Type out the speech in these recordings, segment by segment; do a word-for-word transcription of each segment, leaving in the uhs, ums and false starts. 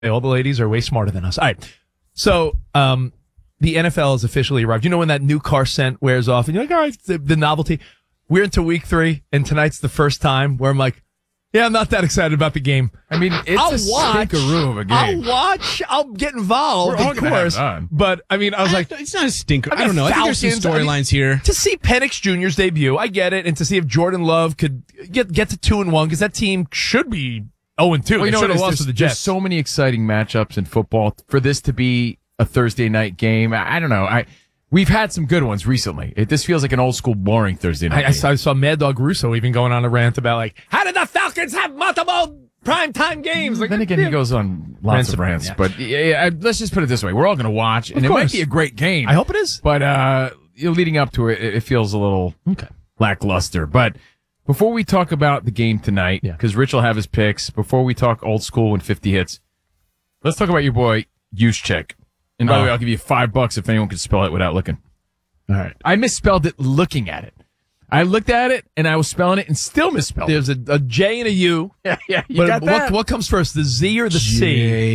All the ladies are way smarter than us. All right. So, um, the N F L has officially arrived. You know when that new car scent wears off and you're like, all right, the, the novelty. We're into week three, and tonight's the first time where I'm like, yeah, I'm not that excited about the game. I mean, it's I'll a watch, stinkeroo of a game. I'll watch. I'll get involved, We're all of gonna course. have fun. But, I mean, I was I, like, it's not a stinker. I, mean, I don't know. I think there's some Falcons, I mean, storylines here. to see Penix Junior's debut, I get it, and to see if Jordan Love could get get to two and one, because that team should be zero and two. Well, you they know should what it have is? lost There's, to the there's Jets. so many exciting matchups in football. For this to be a Thursday night game, I, I don't know. I We've had some good ones recently. It, this feels like an old school boring Thursday night I, I, game. saw, I saw Mad Dog Russo even going on a rant about, like, how did the Falcons have multiple primetime games? Like, Then again, he goes on lots Rants of about- rants. yeah. But yeah, yeah, let's just put it this way: we're all going to watch, and Of it might course. be a great game. I hope it is. But uh, you know, leading up to it, it it feels a little Okay. lackluster. But before we talk about the game tonight, Yeah. because Rich will have his picks, before we talk old school and fifty hits, let's talk about your boy Juszczyk. And by the Oh. way, I'll give you five bucks if anyone can spell it without looking. All right. I misspelled it looking at it. I looked at it and I was spelling it and still misspelled it. There's a, a J and a U. Yeah, yeah. You But got what, that? what comes first, the Z or the C? J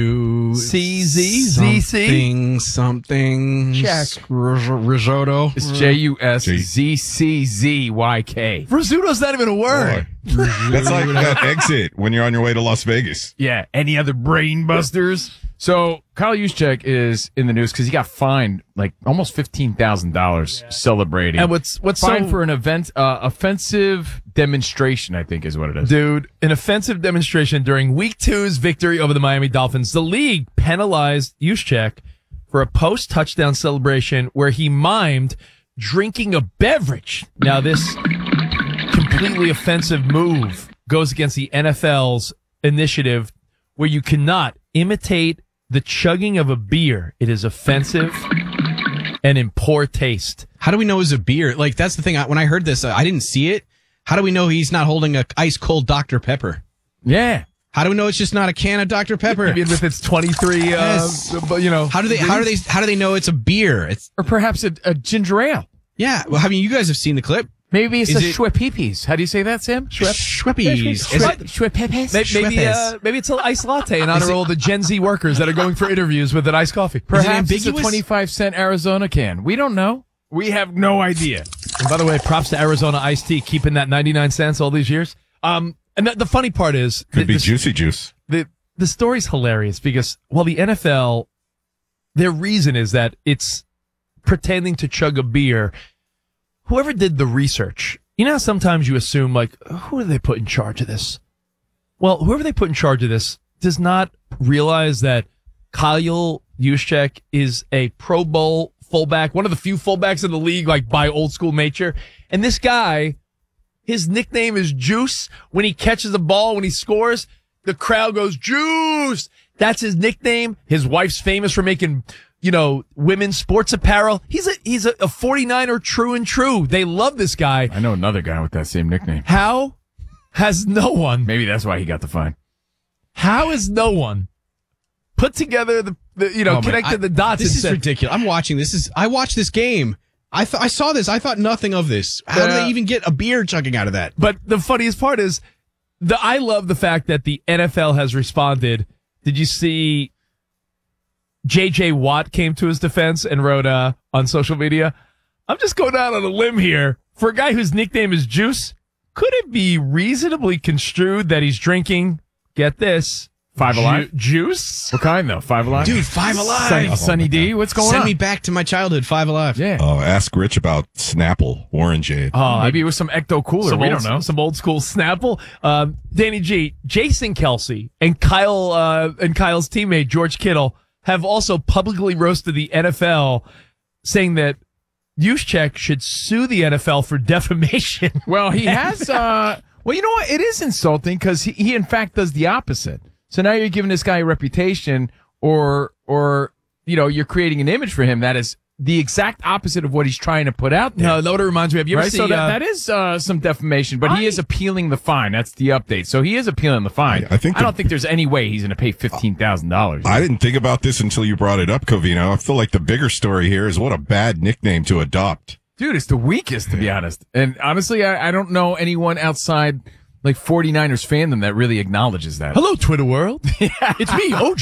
U C Z Z C? something something Check. ris- risotto. It's J U S Z C Z Y K. Risotto's not even a word. That's like that exit when you're on your way to Las Vegas. Yeah. Any other brain busters? So Kyle Juszczyk is in the news because he got fined like almost fifteen thousand dollars celebrating. And what's what's fined so for an event, uh, offensive demonstration, I think is what it is. Dude, an offensive demonstration during week two's victory over the Miami Dolphins. The league penalized Juszczyk for a post-touchdown celebration where he mimed drinking a beverage. Now, this completely offensive move goes against the N F L's initiative where you cannot imitate the chugging of a beer. It is offensive and in poor taste. How do we know it's a beer? Like, that's the thing. I, when I heard this, uh, I didn't see it. How do we know he's not holding a ice cold Doctor Pepper? Yeah. How do we know it's just not a can of Doctor Pepper? I mean, with its twenty-three, uh, Yes. you know. How do they? How do they? How do they know it's a beer? It's Or perhaps a, a ginger ale. yeah. Well, I mean, you guys have seen the clip. Maybe it's Is a it- Schweppes. How do you say that, Sam? Schweppes. Is it- Schweppes? Maybe, maybe, uh, maybe it's an iced latte in honor of all the Gen Z workers that are going for interviews with an iced coffee. Perhaps it's a ambiguous? twenty-five cent Arizona can. We don't know. We have no idea. And by the way, props to Arizona Iced Tea keeping that ninety-nine cents all these years. Um, and the, the funny part is Could the, be the, juicy juice. the the story's hilarious because, well, the N F L, their reason is that it's pretending to chug a beer. Whoever did the research, you know how sometimes you assume, like, who do they put in charge of this? Well, whoever they put in charge of this does not realize that Kyle Juszczyk is a Pro Bowl fullback, one of the few fullbacks in the league, like by old school nature. And this guy, his nickname is Juice. When he catches a ball, when he scores, the crowd goes, Juice! That's his nickname. His wife's famous for making, you know, women's sports apparel. He's a, he's a, a forty-niner true and true. They love this guy. I know another guy with that same nickname. How has no one, Maybe that's why he got the fine. how has no one put together the, the you know, Oh, man, connected I- the dots This and is said, ridiculous. I'm watching this. Is I watched this game. I thought I saw this. I thought nothing of this. How do Yeah. they even get a beer chugging out of that? But the funniest part is, the I love the fact that the N F L has responded. Did you see J J Watt came to his defense and wrote uh, on social media, I'm just going out on a limb here. For a guy whose nickname is Juice, could it be reasonably construed that he's drinking, get this, Five Alive? ju- juice? What kind though? Five Alive? Dude, Five Alive. Sunny, Sunny D, what's going Send on? me back to my childhood. Five Alive. Yeah. Oh, ask Rich about Snapple Orangeade. Oh, Maybe it was some Ecto Cooler. Some We old, don't know. Some old school Snapple. Um, Danny G, Jason Kelsey, and Kyle uh, and Kyle's teammate George Kittle have also publicly roasted the N F L, saying that Juszczyk should sue the N F L for defamation. Well, he has. Uh, well, you know what? It is insulting because he, he in fact does the opposite. So now you're giving this guy a reputation, or or you know you're creating an image for him that is the exact opposite of what he's trying to put out there. No, know what it reminds me of? You ever Right, see? so that, uh, that is uh, some defamation, but he I- is appealing the fine. That's the update. So he is appealing the fine. I think I the- don't think there's any way he's going to pay fifteen thousand dollars. I didn't think about this until you brought it up, Covino. I feel like the bigger story here is what a bad nickname to adopt. Dude, it's the weakest, to be honest. And honestly, I, I don't know anyone outside like 49ers fandom that really acknowledges that. Hello, Twitter world. It's me, O J.